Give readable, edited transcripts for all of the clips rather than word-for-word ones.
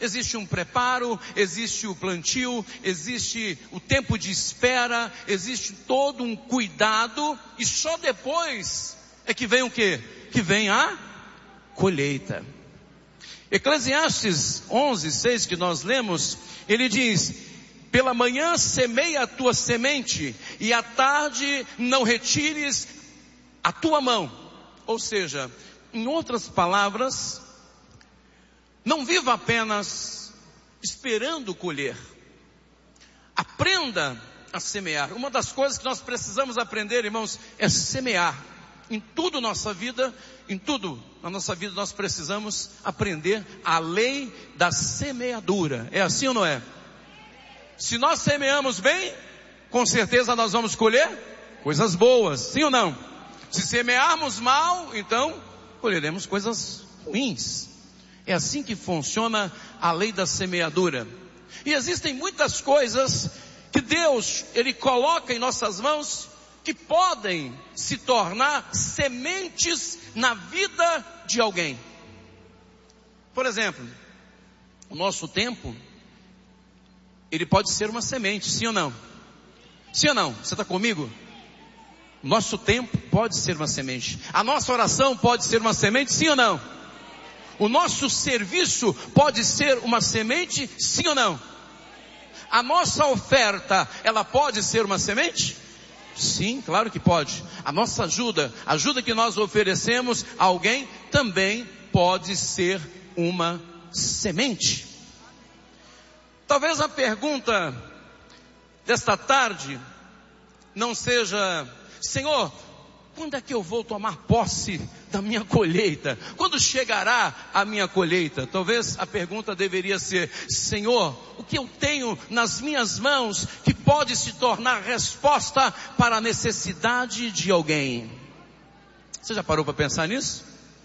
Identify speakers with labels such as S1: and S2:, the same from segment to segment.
S1: existe um preparo, existe o plantio, existe o tempo de espera, existe todo um cuidado, e só depois é que vem o quê? Que vem a colheita. Eclesiastes 11:6 que nós lemos, ele diz: pela manhã semeia a tua semente, e à tarde não retires a tua mão. Ou seja, em outras palavras, não viva apenas esperando colher. Aprenda a semear. Uma das coisas que nós precisamos aprender, irmãos, é semear. Em tudo na nossa vida nós precisamos aprender a lei da semeadura. É assim ou não é? Se nós semeamos bem, com certeza nós vamos colher coisas boas, sim ou não? Se semearmos mal, então colheremos coisas ruins. É assim que funciona a lei da semeadura. E existem muitas coisas que Deus, Ele coloca em nossas mãos, que podem se tornar sementes na vida de alguém. Por exemplo, o nosso tempo, ele pode ser uma semente, sim ou não? Sim ou não? Você está comigo? Nosso tempo pode ser uma semente. A nossa oração pode ser uma semente, sim ou não? O nosso serviço pode ser uma semente, sim ou não? A nossa oferta, ela pode ser uma semente? Sim, claro que pode. A nossa ajuda, a ajuda que nós oferecemos a alguém, também pode ser uma semente. Talvez a pergunta desta tarde não seja: Senhor, quando é que eu vou tomar posse da minha colheita? Quando chegará a minha colheita? Talvez a pergunta deveria ser: Senhor, o que eu tenho nas minhas mãos que pode se tornar resposta para a necessidade de alguém? Você já parou para pensar nisso?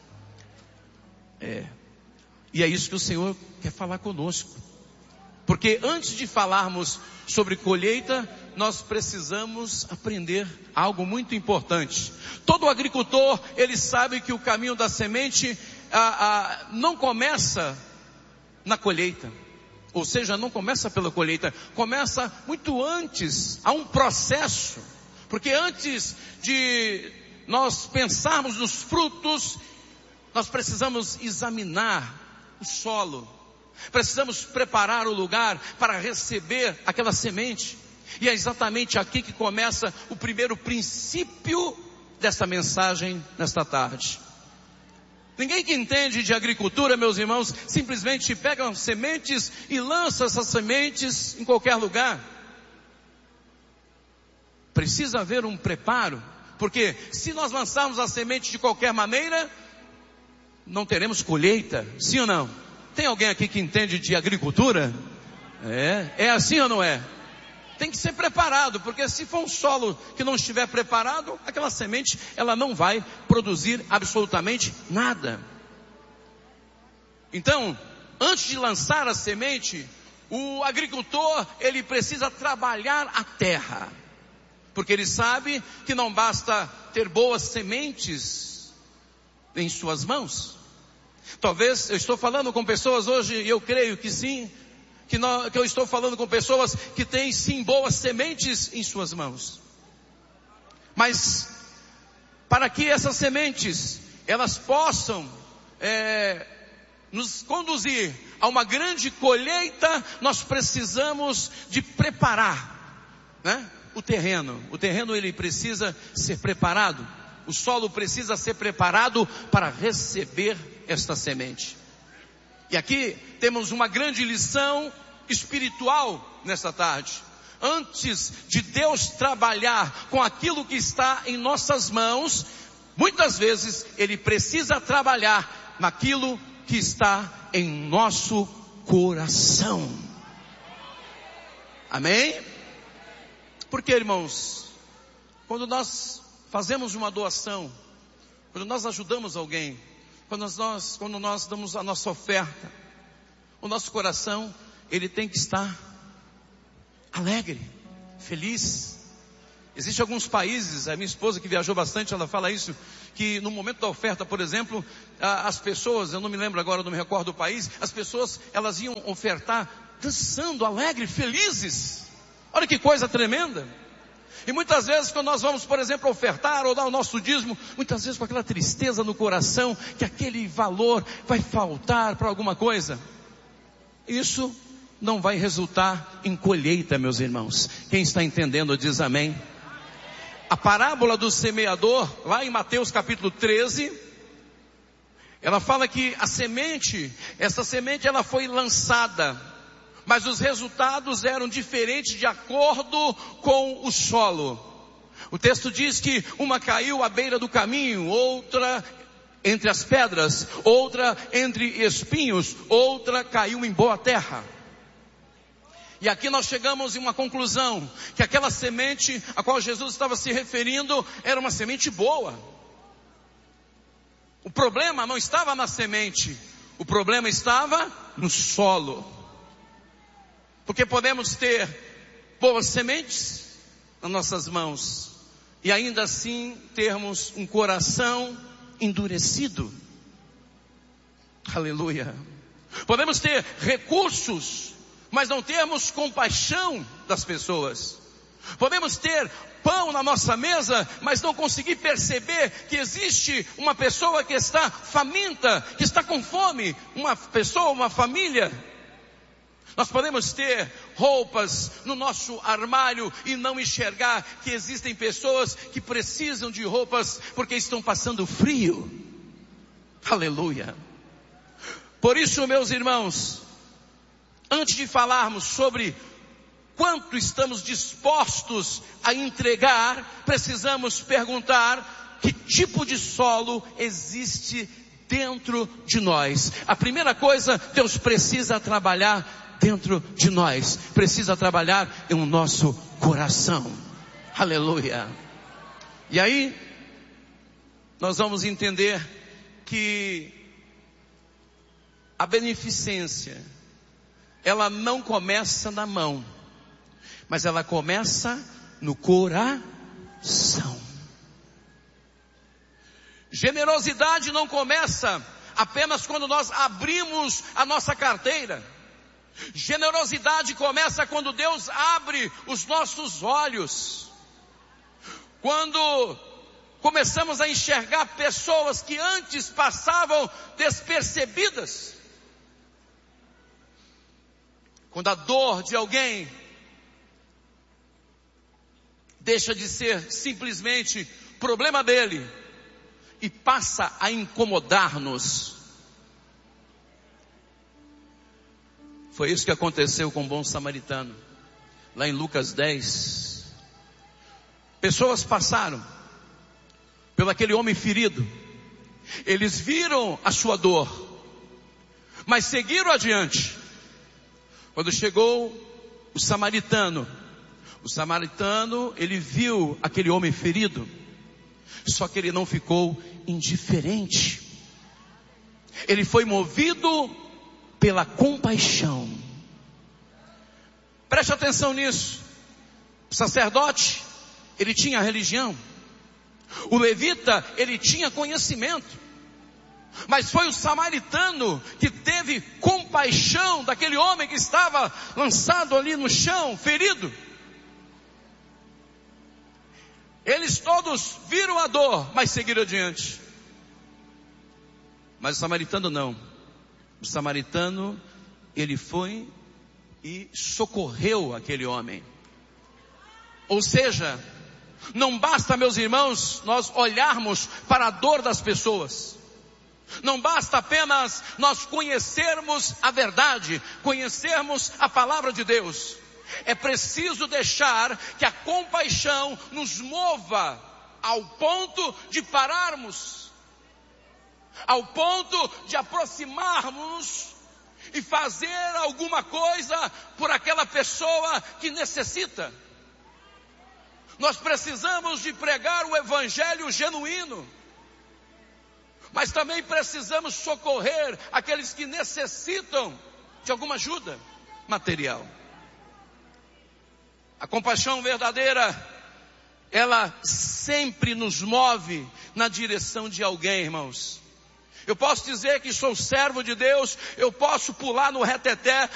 S1: E é isso que o Senhor quer falar conosco. Porque antes de falarmos sobre colheita, nós precisamos aprender algo muito importante. Todo agricultor, ele sabe que o caminho da semente não começa na colheita. Ou seja, não começa pela colheita, começa muito antes. Há um processo. Porque antes de nós pensarmos nos frutos, nós precisamos examinar o solo. Precisamos preparar o lugar para receber aquela semente. E é exatamente aqui que começa o primeiro princípio desta mensagem nesta tarde. Ninguém que entende de agricultura, meus irmãos, simplesmente pega sementes e lança essas sementes em qualquer lugar. Precisa haver um preparo, porque se nós lançarmos a semente de qualquer maneira, não teremos colheita, sim ou não? Tem alguém aqui que entende de agricultura? É assim ou não é? Tem que ser preparado, porque se for um solo que não estiver preparado, aquela semente, ela não vai produzir absolutamente nada. Então, antes de lançar a semente, o agricultor, ele precisa trabalhar a terra. Porque ele sabe que não basta ter boas sementes em suas mãos. Talvez eu estou falando com pessoas hoje, e eu creio que sim, que eu estou falando com pessoas que têm sim boas sementes em suas mãos. Mas para que essas sementes elas possam nos conduzir a uma grande colheita, nós precisamos de preparar, né? O terreno ele precisa ser preparado. O solo precisa ser preparado para receber esta semente. E aqui temos uma grande lição espiritual nesta tarde. Antes de Deus trabalhar com aquilo que está em nossas mãos, muitas vezes Ele precisa trabalhar naquilo que está em nosso coração. Amém? Porque, irmãos, quando nós fazemos uma doação, quando nós ajudamos alguém, quando nós damos a nossa oferta, o nosso coração, ele tem que estar alegre, feliz. Existem alguns países, a minha esposa que viajou bastante, ela fala isso, que no momento da oferta, por exemplo, as pessoas, eu não me lembro agora, não me recordo do país, as pessoas, elas iam ofertar dançando, alegres, felizes. Olha que coisa tremenda. E muitas vezes quando nós vamos, por exemplo, ofertar ou dar o nosso dízimo, muitas vezes com aquela tristeza no coração, que aquele valor vai faltar para alguma coisa. Isso não vai resultar em colheita, meus irmãos. Quem está entendendo diz amém. A parábola do semeador, lá em Mateus capítulo 13, ela fala que essa semente ela foi lançada, mas os resultados eram diferentes de acordo com o solo. O texto diz que uma caiu à beira do caminho, outra entre as pedras, outra entre espinhos, outra caiu em boa terra. E aqui nós chegamos em uma conclusão, que aquela semente a qual Jesus estava se referindo era uma semente boa. O problema não estava na semente, o problema estava no solo. Porque podemos ter boas sementes nas nossas mãos e ainda assim termos um coração endurecido. Aleluia. Podemos ter recursos, mas não termos compaixão das pessoas. Podemos ter pão na nossa mesa, mas não conseguir perceber que existe uma pessoa que está faminta, que está com fome, uma pessoa, uma família. Nós podemos ter roupas no nosso armário e não enxergar que existem pessoas que precisam de roupas porque estão passando frio. Aleluia. Por isso, meus irmãos, antes de falarmos sobre quanto estamos dispostos a entregar, precisamos perguntar que tipo de solo existe dentro de nós. A primeira coisa, Deus precisa trabalhar dentro de nós, precisa trabalhar em o nosso coração. Aleluia. E aí, nós vamos entender que a beneficência, ela não começa na mão, mas ela começa no coração. Generosidade não começa apenas quando nós abrimos a nossa carteira. Generosidade começa quando Deus abre os nossos olhos. Quando começamos a enxergar pessoas que antes passavam despercebidas. Quando a dor de alguém deixa de ser simplesmente problema dele e passa a incomodar-nos. Foi isso que aconteceu com o bom samaritano, lá em Lucas 10. Pessoas passaram pelo aquele homem ferido, eles viram a sua dor, mas seguiram adiante. Quando chegou o samaritano, ele viu aquele homem ferido, só que ele não ficou indiferente. Ele foi movido pela compaixão. Preste atenção nisso. O sacerdote, ele tinha religião. O levita, ele tinha conhecimento. Mas foi o samaritano que teve compaixão daquele homem que estava lançado ali no chão, ferido. Eles todos viram a dor, mas seguiram adiante. Mas o samaritano não. O samaritano, ele foi e socorreu aquele homem. Ou seja, não basta, meus irmãos, nós olharmos para a dor das pessoas. Não basta apenas nós conhecermos a verdade, conhecermos a palavra de Deus. É preciso deixar que a compaixão nos mova ao ponto de pararmos, ao ponto de aproximarmos e fazer alguma coisa por aquela pessoa que necessita. Nós precisamos de pregar o evangelho genuíno, mas também precisamos socorrer aqueles que necessitam de alguma ajuda material. A compaixão verdadeira, ela sempre nos move na direção de alguém, irmãos. Eu posso dizer que sou servo de Deus, eu posso pular no reteté,